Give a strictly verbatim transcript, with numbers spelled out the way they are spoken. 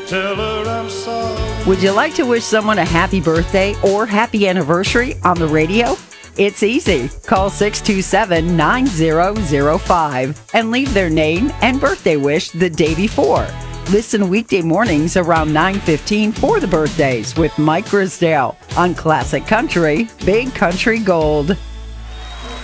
tell her I'm sorry. Would you like to wish someone a happy birthday or happy anniversary on the radio? It's easy. Call six two seven, nine zero zero five and leave their name and birthday wish the day before. Listen weekday mornings around nine fifteen for the birthdays with Mike Grisdale on Classic Country, Big Country Gold.